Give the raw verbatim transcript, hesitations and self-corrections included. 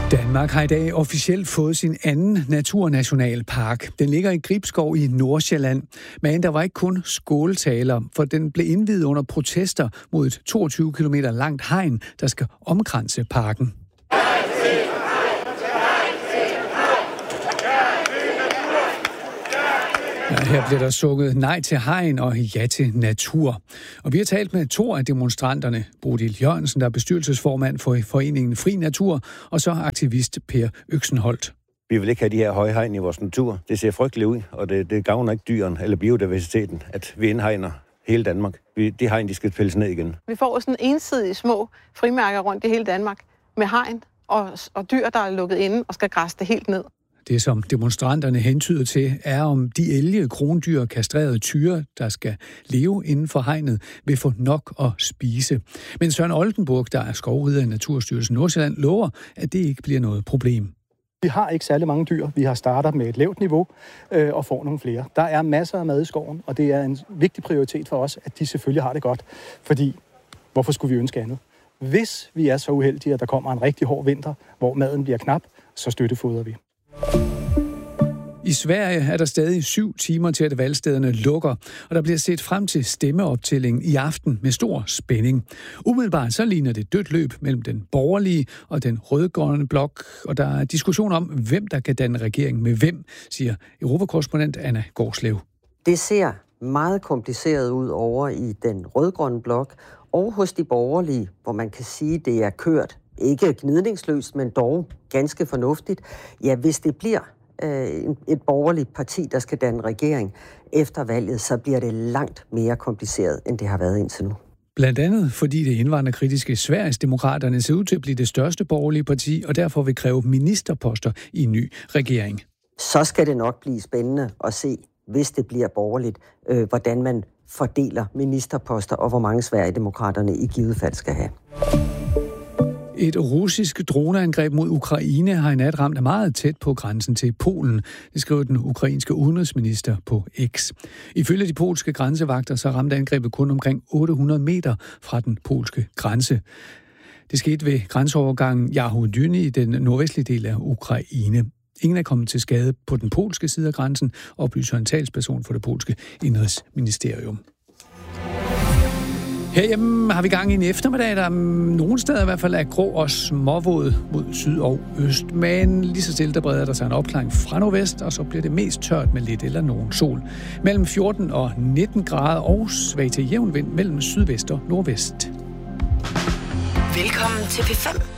Danmark har i dag officielt fået sin anden naturnationalpark. Den ligger i Gribskov i Nordsjælland. Men der var ikke kun skåltaler, for den blev indviet under protester mod et toogtyve kilometer langt hegn, der skal omkranse parken. Ja, her bliver der sukket nej til hegn og ja til natur. Og vi har talt med to af demonstranterne. Bodil Jørgensen, der er bestyrelsesformand for foreningen Fri Natur, og så aktivist Per Øksenholt. Vi vil ikke have de her høje hegn i vores natur. Det ser frygteligt ud, og det, det gavner ikke dyren eller biodiversiteten, at vi indhegner hele Danmark. Vi, de hegn, de skal pilles ned igen. Vi får sådan ensidige små frimærker rundt i hele Danmark med hegn og, og dyr, der er lukket inde og skal græsse det helt ned. Det, som demonstranterne hentyder til, er om de elge, krondyr og kastrerede tyre, der skal leve inden for hegnet, vil få nok at spise. Men Søren Oldenburg, der er skovrider i Naturstyrelsen Nordsjælland, lover, at det ikke bliver noget problem. Vi har ikke særlig mange dyr. Vi har startet med et lavt niveau øh, og får nogle flere. Der er masser af mad i skoven, og det er en vigtig prioritet for os, at de selvfølgelig har det godt. Fordi, hvorfor skulle vi ønske andet? Hvis vi er så uheldige, at der kommer en rigtig hård vinter, hvor maden bliver knap, så støttefodrer vi. I Sverige er der stadig syv timer til, at valgstederne lukker, og der bliver set frem til stemmeoptællingen i aften med stor spænding. Umiddelbart så ligner det dødt løb mellem den borgerlige og den rødgrønne blok, og der er diskussion om, hvem der kan danne regering med hvem, siger Europakorrespondent Anna Gårdslev. Det ser meget kompliceret ud over i den rødgrønne blok og hos de borgerlige, hvor man kan sige, at det er kørt. Ikke gnidningsløst, men dog ganske fornuftigt. Ja, hvis det bliver et borgerligt parti, der skal danne regering efter valget, så bliver det langt mere kompliceret, end det har været indtil nu. Blandt andet fordi det indvandrerkritiske Sverigesdemokraterne ser ud til at blive det største borgerlige parti, og derfor vil kræve ministerposter i en ny regering. Så skal det nok blive spændende at se, hvis det bliver borgerligt, øh, hvordan man fordeler ministerposter, og hvor mange Sverigedemokraterne i givet fald skal have. Et russisk droneangreb mod Ukraine har i nat ramt meget tæt på grænsen til Polen, det skriver den ukrainske udenrigsminister på X. Ifølge de polske grænsevagter så ramte angrebet kun omkring otte hundrede meter fra den polske grænse. Det skete ved grænseovergangen Jahodyny i den nordvestlige del af Ukraine. Ingen er kommet til skade på den polske side af grænsen, oplyser en talsperson for det polske indrigsministerium. Herhjemme har vi gang i en eftermiddag, der nogle steder i hvert fald er grå og småvåd mod syd og øst. Men lige så stille, der breder der sig en opklaring fra nordvest, og så bliver det mest tørt med lidt eller nogen sol. Mellem fjorten og nitten grader og svag til jævn vind mellem sydvest og nordvest. Velkommen til P fem.